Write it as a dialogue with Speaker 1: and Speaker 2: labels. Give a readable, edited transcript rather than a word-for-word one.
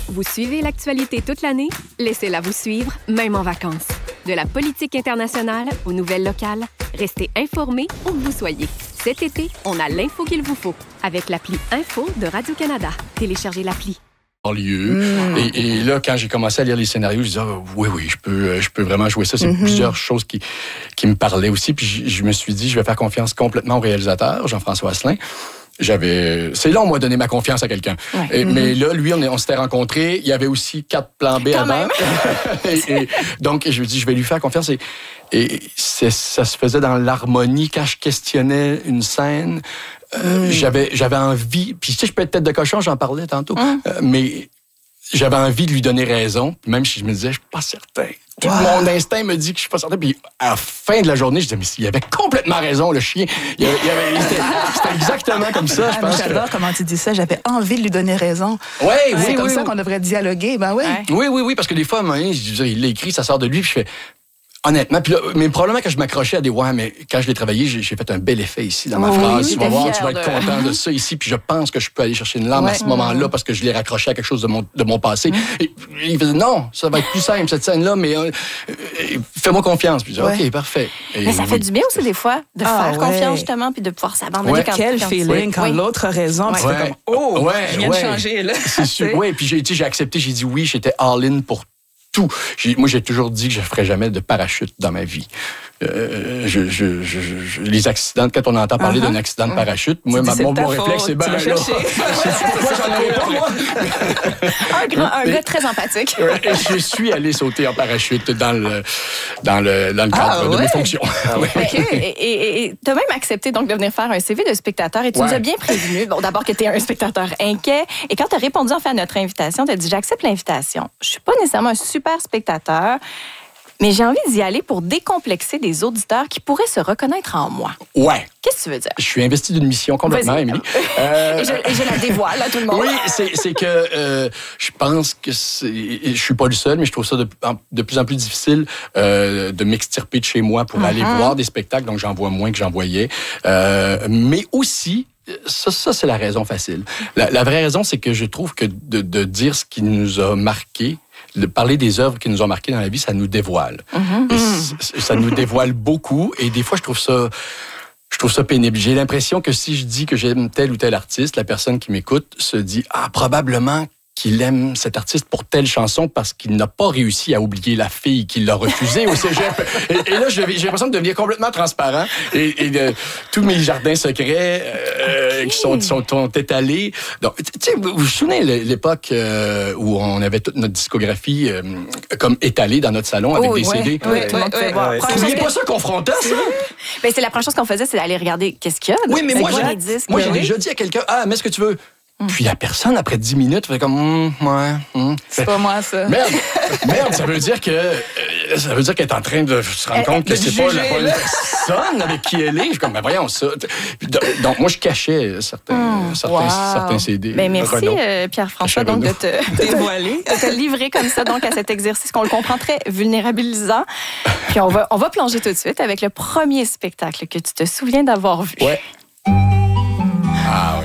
Speaker 1: Vous suivez l'actualité toute l'année? Laissez-la vous suivre, même en vacances. De la politique internationale aux nouvelles locales, restez informés où que vous soyez. Cet été, on a l'info qu'il vous faut avec l'appli Info de Radio-Canada. Téléchargez l'appli.
Speaker 2: Lieu. Et là, quand j'ai commencé à lire les scénarios, je disais, oui, je peux vraiment jouer ça. C'est plusieurs choses qui me parlaient aussi. Puis je me suis dit, je vais faire confiance complètement au réalisateur, Jean-François Asselin. C'est là on m'a donné ma confiance à quelqu'un. Ouais. Mais là, lui, on s'était rencontrés. Il y avait aussi 4 plans B avant. Donc, je me dis, je vais lui faire confiance. Et ça se faisait dans l'harmonie. Quand je questionnais une scène, j'avais envie... Puis tu sais, je peux être tête de cochon, j'en parlais tantôt. Mais j'avais envie de lui donner raison. Même si je me disais, je suis pas certain. Tout mon instinct me dit que je suis pas certain. Puis à la fin de la journée, je disais, mais il avait complètement raison, le chien. C'était exactement comme ça, je pense.
Speaker 3: J'adore comment tu dis ça. J'avais envie de lui donner raison. C'est comme ça qu'on devrait dialoguer. Ben oui.
Speaker 2: Oui, parce que des fois, il l'a écrit, ça sort de lui, puis je fais... Honnêtement, puis là, mais probablement que je m'accrochais à des mais quand je l'ai travaillé, j'ai fait un bel effet ici dans ma phrase. Tu vas voir, tu vas être content de ça ici, puis je pense que je peux aller chercher une larme à ce moment-là parce que je l'ai raccroché à quelque chose de mon passé. Et il faisait non, ça va être plus simple cette scène-là, mais fais-moi confiance. Puis je dis OK, parfait.
Speaker 4: Mais ça fait du bien aussi des fois de faire confiance justement, puis de pouvoir s'abandonner quand
Speaker 3: quel feeling quand l'autre a raison, puis c'est comme je viens de changer là.
Speaker 2: C'est sûr. Oui, puis j'ai accepté, j'ai dit oui, j'étais all-in pour tout. Moi, j'ai toujours dit que je ne ferais jamais de parachute dans ma vie. Les accidents, quand on entend parler d'un accident de parachute, moi, mon réflexe, c'est ben là. Pourquoi j'en avais pas, moi?
Speaker 4: Un gars très empathique.
Speaker 2: Et je suis allé sauter en parachute dans le cadre de mes fonctions.
Speaker 4: Et tu as même accepté donc de venir faire un CV de spectateur et tu nous as bien prévenu. Bon, d'abord que tu es un spectateur inquiet. Et quand tu as répondu en fait à notre invitation, tu as dit j'accepte l'invitation. Je suis pas nécessairement un super spectateur. Mais j'ai envie d'y aller pour décomplexer des auditeurs qui pourraient se reconnaître en moi.
Speaker 2: Ouais.
Speaker 4: Qu'est-ce que tu veux dire?
Speaker 2: Je suis investi d'une mission complètement, Émilie.
Speaker 4: Et je la dévoile à tout le monde.
Speaker 2: Oui, c'est que je pense que je suis pas le seul, mais je trouve ça de plus en plus difficile de m'extirper de chez moi pour aller voir des spectacles, donc j'en vois moins que j'en voyais. Mais aussi, ça c'est la raison facile. La vraie raison, c'est que je trouve que de dire ce qui nous a marqué, de parler des œuvres qui nous ont marquées dans la vie, ça nous dévoile. Ça nous dévoile beaucoup. Et des fois, je trouve ça pénible. J'ai l'impression que si je dis que j'aime tel ou tel artiste, la personne qui m'écoute se dit « Ah, probablement qu'il aime cet artiste pour telle chanson parce qu'il n'a pas réussi à oublier la fille qui l'a refusée au cégep. » Et là, j'ai l'impression de devenir complètement transparent. Et tous mes jardins secrets qui sont étalés. Donc, tu sais, vous vous souvenez l'époque où on avait toute notre discographie comme étalée dans notre salon avec des CD?
Speaker 4: Oui, tout le monde pouvait voir.
Speaker 2: Vous n'oubliez pas ça confrontant, ça?
Speaker 4: Ben, c'est la première chose qu'on faisait, c'est d'aller regarder qu'est-ce qu'il y a.
Speaker 2: Oui, mais moi, j'ai déjà dit à quelqu'un, mets ce que tu veux. Puis la personne, après 10 minutes, fait comme
Speaker 3: c'est pas moi, ça.
Speaker 2: Merde, ça veut dire qu'elle est en train de se rendre compte que c'est pas la bonne personne avec qui elle est. Je suis comme, voyons ça. Donc, moi, je cachais certains CD.
Speaker 4: Ben, merci, Pierre-François, donc, de te dévoiler, de te livrer comme ça, donc, à cet exercice qu'on le comprend très vulnérabilisant. Puis, on va plonger tout de suite avec le premier spectacle que tu te souviens d'avoir vu.
Speaker 2: Ouais. Ah oui.